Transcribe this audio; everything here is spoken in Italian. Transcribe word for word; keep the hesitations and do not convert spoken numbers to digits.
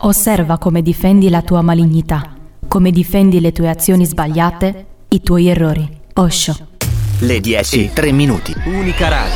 Osserva come difendi la tua malignità, come difendi le tue azioni sbagliate, i tuoi errori. Osho. Le dieci, tre minuti. Unica radio.